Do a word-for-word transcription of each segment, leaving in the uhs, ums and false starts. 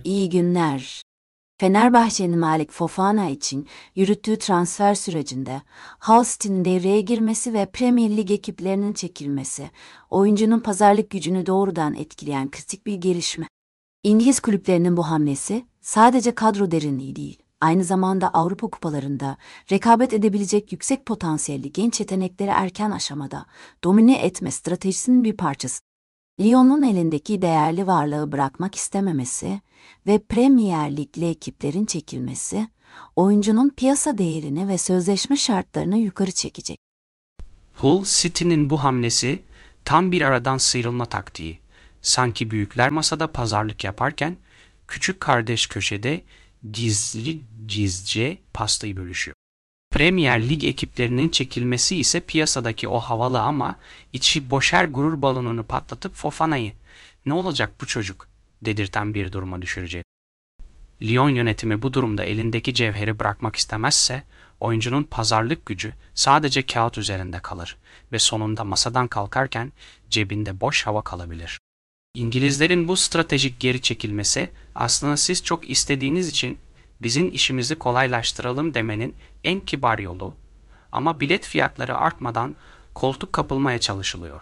İyi günler. Fenerbahçe'nin Malik Fofana için yürüttüğü transfer sürecinde Hull City'nin devreye girmesi ve Premier Lig ekiplerinin çekilmesi, oyuncunun pazarlık gücünü doğrudan etkileyen kritik bir gelişme. İngiliz kulüplerinin bu hamlesi sadece kadro derinliği değil, aynı zamanda Avrupa kupalarında rekabet edebilecek yüksek potansiyelli genç yetenekleri erken aşamada domine etme stratejisinin bir parçası. Lyon'un elindeki değerli varlığı bırakmak istememesi ve Premier Lig'li ekiplerin çekilmesi, oyuncunun piyasa değerini ve sözleşme şartlarını yukarı çekecek. Hull City'nin bu hamlesi tam bir aradan sıyrılma taktiği. Sanki büyükler masada pazarlık yaparken küçük kardeş köşede gizli gizlice pastayı bölüşüyor. Premier Lig ekiplerinin çekilmesi ise piyasadaki o havalı ama içi boşer gurur balonunu patlatıp Fofana'yı "Ne olacak bu çocuk?" dedirten bir duruma düşürecek. Lyon yönetimi bu durumda elindeki cevheri bırakmak istemezse oyuncunun pazarlık gücü sadece kağıt üzerinde kalır ve sonunda masadan kalkarken cebinde boş hava kalabilir. İngilizlerin bu stratejik geri çekilmesi aslında siz çok istediğiniz için bizim işimizi kolaylaştıralım demenin en kibar yolu, ama bilet fiyatları artmadan koltuk kapılmaya çalışılıyor.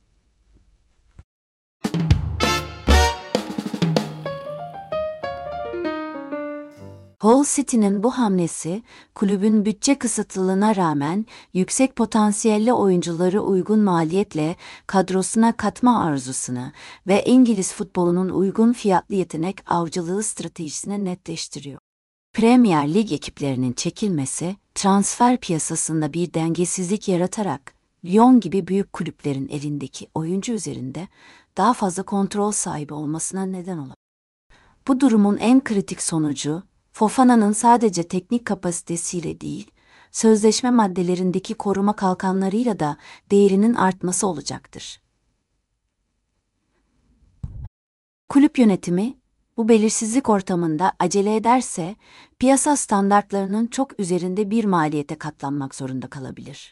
Hull City'nin bu hamlesi, kulübün bütçe kısıtlılığına rağmen yüksek potansiyelli oyuncuları uygun maliyetle kadrosuna katma arzusunu ve İngiliz futbolunun uygun fiyatlı yetenek avcılığı stratejisini netleştiriyor. Premier Lig ekiplerinin çekilmesi, transfer piyasasında bir dengesizlik yaratarak Lyon gibi büyük kulüplerin elindeki oyuncu üzerinde daha fazla kontrol sahibi olmasına neden olabilir. Bu durumun en kritik sonucu, Fofana'nın sadece teknik kapasitesiyle değil, sözleşme maddelerindeki koruma kalkanlarıyla da değerinin artması olacaktır. Kulüp yönetimi, bu belirsizlik ortamında acele ederse, piyasa standartlarının çok üzerinde bir maliyete katlanmak zorunda kalabilir.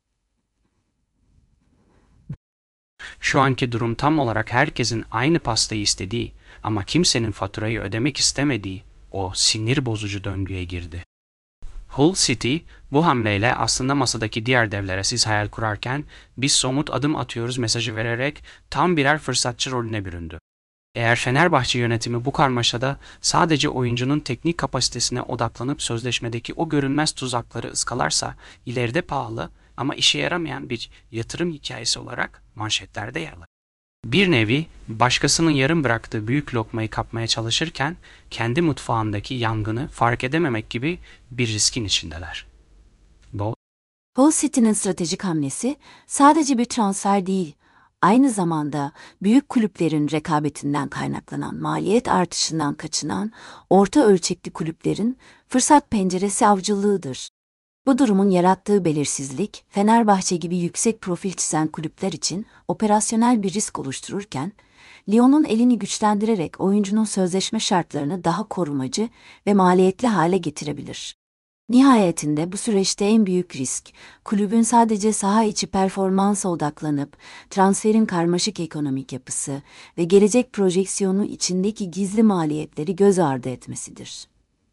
Şu anki durum tam olarak herkesin aynı pastayı istediği ama kimsenin faturayı ödemek istemediği o sinir bozucu döngüye girdi. Hull City bu hamleyle aslında masadaki diğer devlere siz hayal kurarken biz somut adım atıyoruz mesajı vererek tam birer fırsatçı rolüne büründü. Eğer Fenerbahçe yönetimi bu karmaşada sadece oyuncunun teknik kapasitesine odaklanıp sözleşmedeki o görünmez tuzakları ıskalarsa ileride pahalı ama işe yaramayan bir yatırım hikayesi olarak manşetlerde yer alır. Bir nevi başkasının yarım bıraktığı büyük lokmayı kapmaya çalışırken kendi mutfağındaki yangını fark edememek gibi bir riskin içindeler. Bu Hull City'nin stratejik hamlesi sadece bir transfer değil, aynı zamanda büyük kulüplerin rekabetinden kaynaklanan maliyet artışından kaçınan orta ölçekli kulüplerin fırsat penceresi avcılığıdır. Bu durumun yarattığı belirsizlik, Fenerbahçe gibi yüksek profil çizen kulüpler için operasyonel bir risk oluştururken, Lyon'un elini güçlendirerek oyuncunun sözleşme şartlarını daha korumacı ve maliyetli hale getirebilir. Nihayetinde bu süreçte en büyük risk, kulübün sadece saha içi performansa odaklanıp, transferin karmaşık ekonomik yapısı ve gelecek projeksiyonu içindeki gizli maliyetleri göz ardı etmesidir.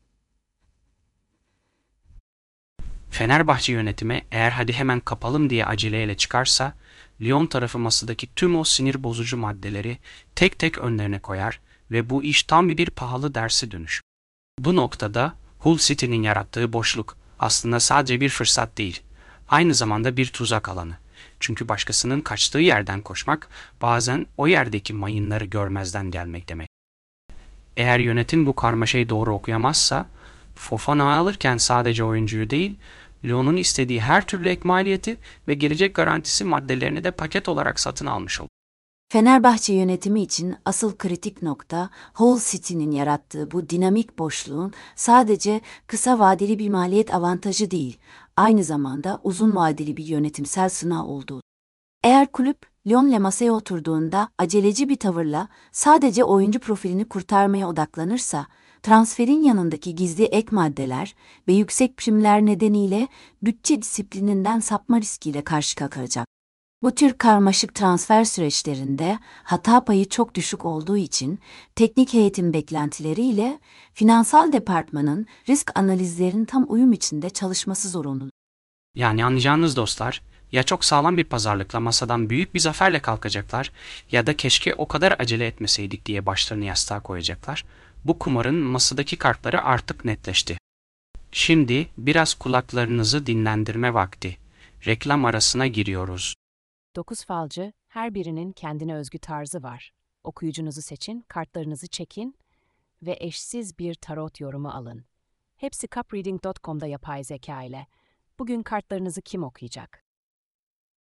Fenerbahçe yönetimi eğer hadi hemen kapalım diye aceleyle çıkarsa, Lyon tarafı masadaki tüm o sinir bozucu maddeleri tek tek önlerine koyar ve bu iş tam bir pahalı derse dönüşür. Bu noktada Hull City'nin yarattığı boşluk aslında sadece bir fırsat değil, aynı zamanda bir tuzak alanı. Çünkü başkasının kaçtığı yerden koşmak bazen o yerdeki mayınları görmezden gelmek demek. Eğer yönetim bu karmaşayı doğru okuyamazsa, Fofana alırken sadece oyuncuyu değil, Lyon'un istediği her türlü ek maliyeti ve gelecek garantisi maddelerini de paket olarak satın almış olur. Fenerbahçe yönetimi için asıl kritik nokta, Hull City'nin yarattığı bu dinamik boşluğun sadece kısa vadeli bir maliyet avantajı değil, aynı zamanda uzun vadeli bir yönetimsel sınav olduğu. Eğer kulüp, Lyon'le masaya oturduğunda aceleci bir tavırla sadece oyuncu profilini kurtarmaya odaklanırsa, transferin yanındaki gizli ek maddeler ve yüksek primler nedeniyle bütçe disiplininden sapma riskiyle karşı kalacak. Bu tür karmaşık transfer süreçlerinde hata payı çok düşük olduğu için teknik heyetin beklentileriyle finansal departmanın risk analizlerinin tam uyum içinde çalışması zorunlu. Yani anlayacağınız dostlar, ya çok sağlam bir pazarlıkla masadan büyük bir zaferle kalkacaklar ya da keşke o kadar acele etmeseydik diye başlarını yastığa koyacaklar. Bu kumarın masadaki kartları artık netleşti. Şimdi biraz kulaklarınızı dinlendirme vakti. Reklam arasına giriyoruz. Dokuz falcı, her birinin kendine özgü tarzı var. Okuyucunuzu seçin, kartlarınızı çekin ve eşsiz bir tarot yorumu alın. Hepsi cupreading nokta com'da yapay zeka ile. Bugün kartlarınızı kim okuyacak?